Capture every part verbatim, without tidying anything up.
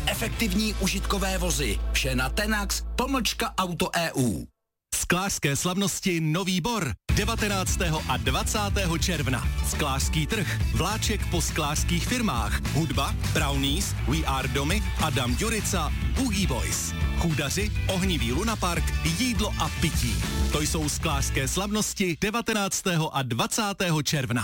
efektivní užitkové vozy. Vše na Tenax pomlčka Auto E U. Sklářské slavnosti Nový Bor devatenáctého a dvacátého června. Sklářský trh, vláček po sklářských firmách, hudba, Brownies, We Are Domy, Adam Ďurica, Boogie Boys. Chůdaři, ohnivý lunapark, jídlo a pití. To jsou sklářské slavnosti devatenáctého a dvacátého června.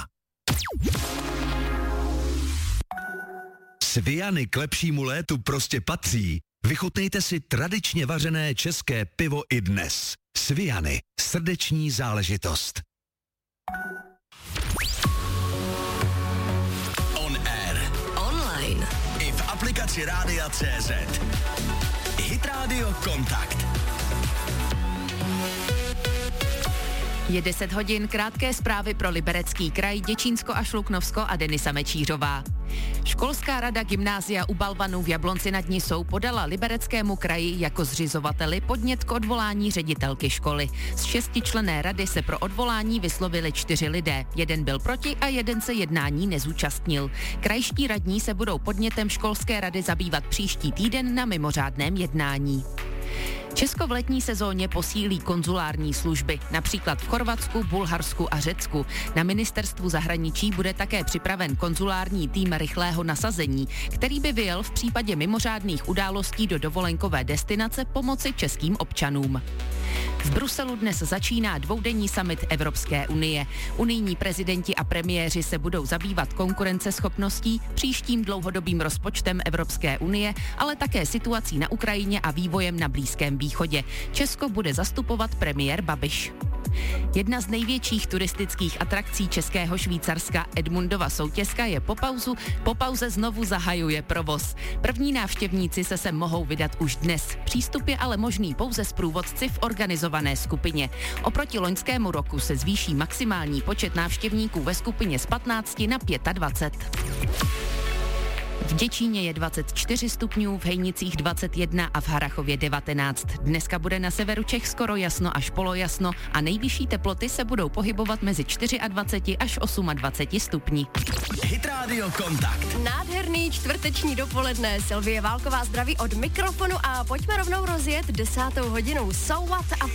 Sviany k lepšímu létu prostě patří. Vychutnejte si tradičně vařené české pivo i dnes. Sviany, srdeční záležitost. On air. Online. I v aplikaci Rádia C Z. Hit Radio Kontakt. Je deset hodin, krátké zprávy pro Liberecký kraj, Děčínsko a Šluknovsko a Denisa Mečířová. Školská rada gymnázia u Balvanu v Jablonci nad Nisou podala Libereckému kraji jako zřizovateli podnět k odvolání ředitelky školy. Z šestičlenné rady se pro odvolání vyslovili čtyři lidé. Jeden byl proti a jeden se jednání nezúčastnil. Krajští radní se budou podnětem školské rady zabývat příští týden na mimořádném jednání. Česko v letní sezóně posílí konzulární služby, například v Chorvatsku, Bulharsku a Řecku. Na ministerstvu zahraničí bude také připraven konzulární tým rychlého nasazení, který by vyjel v případě mimořádných událostí do dovolenkové destinace pomoci českým občanům. V Bruselu dnes začíná dvoudenní summit Evropské unie. Unijní prezidenti a premiéři se budou zabývat konkurenceschopností, příštím dlouhodobým rozpočtem Evropské unie, ale také situací na Ukrajině a vývojem na Blízkém východě. Česko bude zastupovat premiér Babiš. Jedna z největších turistických atrakcí Českého Švýcarska, Edmundova soutězka, je po, pauzu, po pauze znovu zahajuje provoz. První návštěvníci se sem mohou vydat už dnes. Přístup je ale možný pouze s průvodci v organizované skupině. Oproti loňskému roku se zvýší maximální počet návštěvníků ve skupině z patnácti na dvacet pět. V Děčíně je dvacet čtyři stupňů, v Hejnicích dvacet jedna a v Harrachově devatenáct. Dneska bude na severu Čech skoro jasno až polojasno a nejvyšší teploty se budou pohybovat mezi dvacet čtyři až dvacet osm stupni. Hit Radio Kontakt. Nádherný čtvrteční dopoledne. Sylvie Válková zdraví od mikrofonu a pojďme rovnou rozjet desátou hodinou. So What a